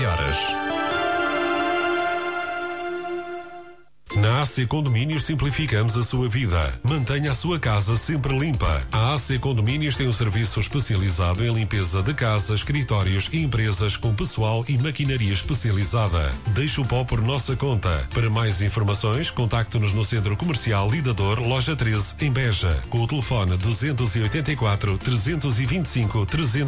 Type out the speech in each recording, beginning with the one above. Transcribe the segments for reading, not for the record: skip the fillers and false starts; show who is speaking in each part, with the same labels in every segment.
Speaker 1: horas. Na AC Condomínios simplificamos a sua vida. Mantenha a sua casa sempre limpa. A AC Condomínios tem um serviço especializado em limpeza de casas, escritórios e empresas com pessoal e maquinaria especializada. Deixe o pó por nossa conta. Para mais informações, contacte-nos no Centro Comercial Lidador, Loja 13, em Beja, com o telefone 284 325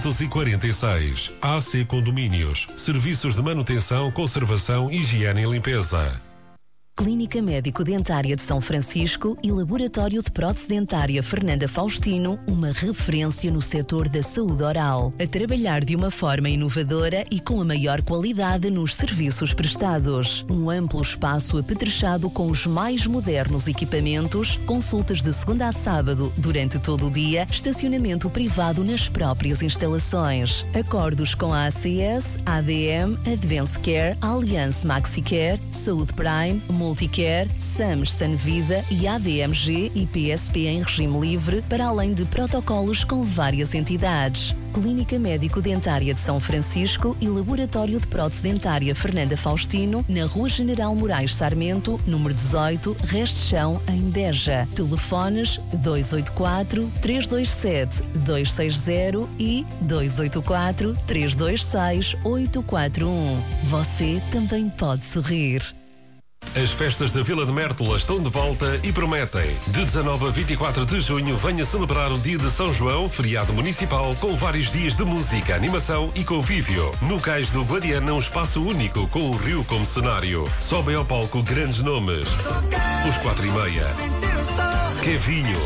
Speaker 1: 346. AC Condomínios. Serviços de manutenção, conservação, higiene e limpeza.
Speaker 2: Clínica Médico-Dentária de São Francisco e Laboratório de Prótese Dentária Fernanda Faustino, uma referência no setor da saúde oral, a trabalhar de uma forma inovadora e com a maior qualidade nos serviços prestados. Um amplo espaço apetrechado com os mais modernos equipamentos, consultas de segunda a sábado durante todo o dia, estacionamento privado nas próprias instalações. Acordos com a ACS, ADM, Advance Care, Allianz MaxiCare, Saúde Prime, Multicare, SAMS Sanvida e ADMG e PSP em regime livre, para além de protocolos com várias entidades. Clínica Médico-Dentária de São Francisco e Laboratório de Prótese Dentária Fernanda Faustino, na Rua General Moraes Sarmento, número 18, Reste Chão, em Beja. Telefones 284 327 260 e 284 326 841. Você também pode sorrir.
Speaker 1: As festas da Vila de Mértola estão de volta e prometem. De 19 a 24 de junho, venha celebrar o dia de São João, feriado municipal, com vários dias de música, animação e convívio. No Cais do Guadiana, um espaço único, com o rio como cenário. Sobem ao palco grandes nomes. Os 4:30. Kevinho.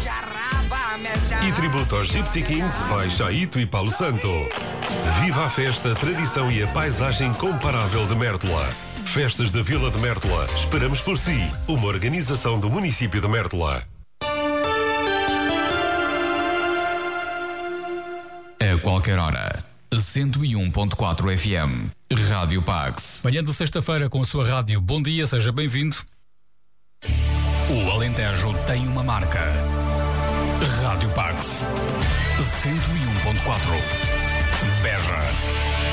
Speaker 1: E tributo aos Gypsy Kings, Pai Chaito e Paulo Santo. Viva a festa, a tradição e a paisagem incomparável de Mértola. Festas da Vila de Mértola. Esperamos por si. Uma organização do município de Mértola.
Speaker 3: A qualquer hora. 101.4 FM. Rádio Pax.
Speaker 4: Manhã de sexta-feira com a sua rádio. Bom dia, seja bem-vindo. O Alentejo tem uma marca. Rádio Pax. 101.4. Beja.